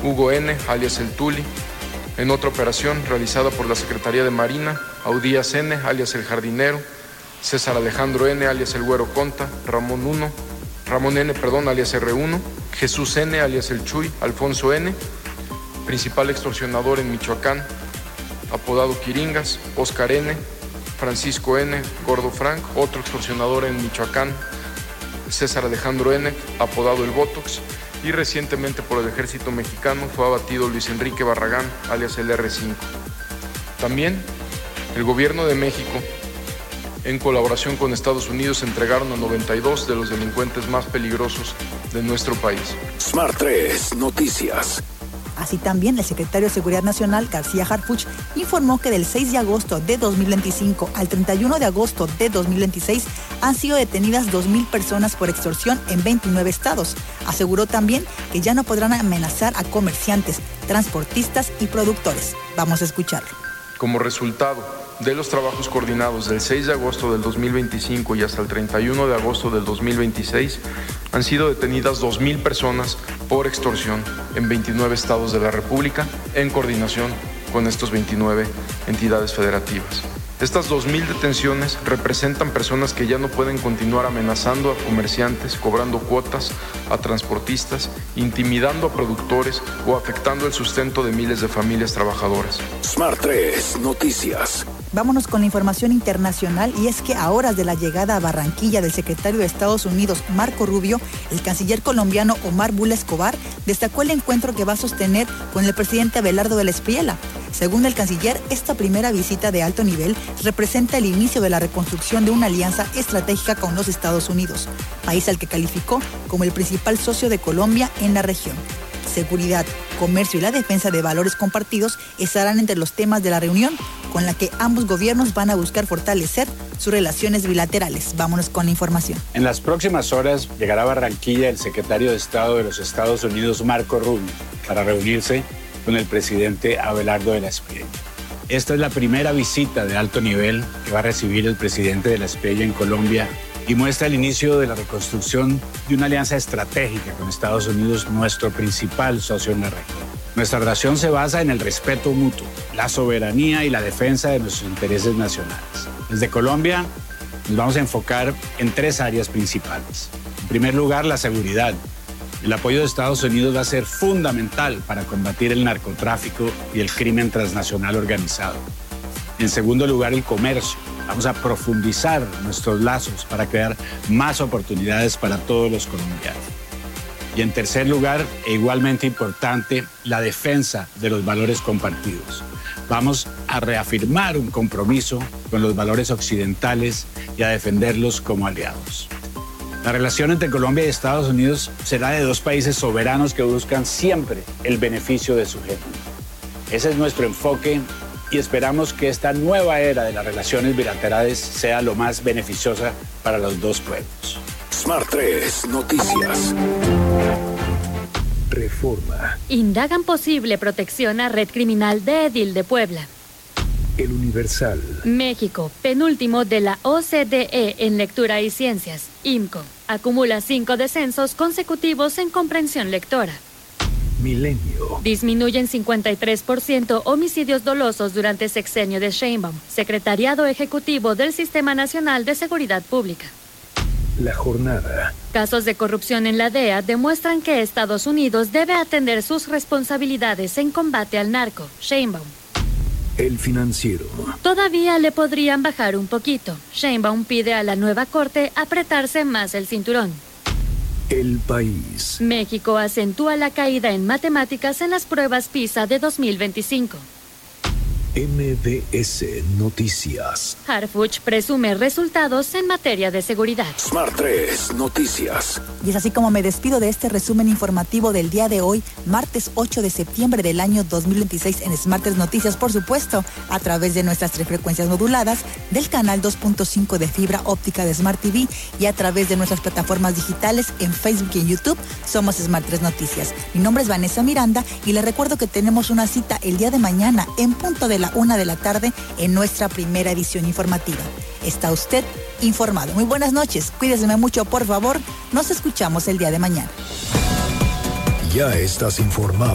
Hugo N., alias el Tuli. En otra operación realizada por la Secretaría de Marina, Audías N., alias el Jardinero, César Alejandro N., alias el Güero Conta, Ramón N., alias R1, Jesús N., alias el Chuy, Alfonso N., principal extorsionador en Michoacán, apodado Quiringas, Oscar N., Francisco N., Gordo Frank, otro extorsionador en Michoacán, César Alejandro N., apodado el Botox, y recientemente por el ejército mexicano fue abatido Luis Enrique Barragán, alias el R5. También el gobierno de México, en colaboración con Estados Unidos, entregaron a 92 de los delincuentes más peligrosos de nuestro país. Smart 3 Noticias. Así también, el secretario de Seguridad Nacional, García Harfuch, informó que del 6 de agosto de 2025 al 31 de agosto de 2026 han sido detenidas 2,000 personas por extorsión en 29 estados. Aseguró también que ya no podrán amenazar a comerciantes, transportistas y productores. Vamos a escucharlo. Como resultado de los trabajos coordinados del 6 de agosto del 2025 y hasta el 31 de agosto del 2026, han sido detenidas 2,000 personas por extorsión en 29 estados de la República, en coordinación con estos 29 entidades federativas. Estas 2,000 detenciones representan personas que ya no pueden continuar amenazando a comerciantes, cobrando cuotas a transportistas, intimidando a productores o afectando el sustento de miles de familias trabajadoras. Smart 3 Noticias. Vámonos con la información internacional, y es que a horas de la llegada a Barranquilla del secretario de Estados Unidos, Marco Rubio, el canciller colombiano Omar Bula Escobar destacó el encuentro que va a sostener con el presidente Abelardo de la Espriella. Según el canciller, esta primera visita de alto nivel representa el inicio de la reconstrucción de una alianza estratégica con los Estados Unidos, país al que calificó como el principal socio de Colombia en la región. Seguridad, comercio y la defensa de valores compartidos estarán entre los temas de la reunión, con la que ambos gobiernos van a buscar fortalecer sus relaciones bilaterales. Vámonos con la información. En las próximas horas llegará a Barranquilla el secretario de Estado de los Estados Unidos, Marco Rubio, para reunirse con el presidente Abelardo de la Espriella. Esta es la primera visita de alto nivel que va a recibir el presidente de la Espriella en Colombia y muestra el inicio de la reconstrucción de una alianza estratégica con Estados Unidos, nuestro principal socio en la región. Nuestra relación se basa en el respeto mutuo, la soberanía y la defensa de nuestros intereses nacionales. Desde Colombia nos vamos a enfocar en 3 áreas principales. En primer lugar, la seguridad. El apoyo de Estados Unidos va a ser fundamental para combatir el narcotráfico y el crimen transnacional organizado. En segundo lugar, el comercio. Vamos a profundizar nuestros lazos para crear más oportunidades para todos los colombianos. Y en tercer lugar, e igualmente importante, la defensa de los valores compartidos. Vamos a reafirmar un compromiso con los valores occidentales y a defenderlos como aliados. La relación entre Colombia y Estados Unidos será de 2 países soberanos que buscan siempre el beneficio de su gente. Ese es nuestro enfoque y esperamos que esta nueva era de las relaciones bilaterales sea lo más beneficiosa para los 2 pueblos. Smart 3 Noticias. Reforma. Indagan posible protección a red criminal de Edil de Puebla. El Universal. México, penúltimo de la OCDE en lectura y ciencias. IMCO acumula 5 descensos consecutivos en comprensión lectora. Milenio. Disminuyen 53% homicidios dolosos durante sexenio de Sheinbaum, Secretariado Ejecutivo del Sistema Nacional de Seguridad Pública. La Jornada. Casos de corrupción en la DEA demuestran que Estados Unidos debe atender sus responsabilidades en combate al narco. Sheinbaum. El Financiero. Todavía le podrían bajar un poquito. Sheinbaum pide a la nueva corte apretarse más el cinturón. El País. México acentúa la caída en matemáticas en las pruebas PISA de 2025. MBS Noticias. Harfuch presume resultados en materia de seguridad. Smart 3 Noticias. Y es así como me despido de este resumen informativo del día de hoy, martes 8 de septiembre del año 2026 en Smart 3 Noticias, por supuesto, a través de nuestras 3 frecuencias moduladas, del canal 2.5 de fibra óptica de Smart TV y a través de nuestras plataformas digitales en Facebook y en YouTube. Somos Smart 3 Noticias. Mi nombre es Vanessa Miranda y les recuerdo que tenemos una cita el día de mañana en punto de la 1 de la tarde en nuestra primera edición informativa. Está usted informado. Muy buenas noches. Cuídese mucho, por favor. Nos escuchamos el día de mañana. Ya estás informado.